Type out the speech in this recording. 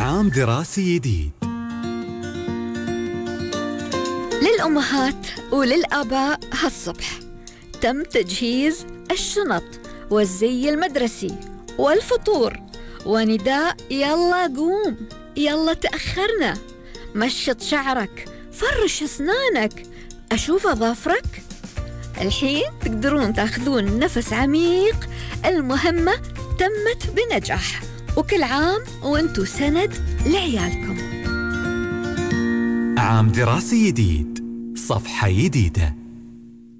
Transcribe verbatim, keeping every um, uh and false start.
عام دراسي جديد. للأمهات وللآباء هالصبح تم تجهيز الشنط والزي المدرسي والفطور ونداء يلا قوم، يلا تأخرنا، مشط شعرك، فرش أسنانك، أشوف أظافرك. الحين تقدرون تاخذون نفس عميق، المهمة تمت بنجاح، وكل عام وانتو سند لعيالكم. عام دراسي جديد، صفحة جديدة.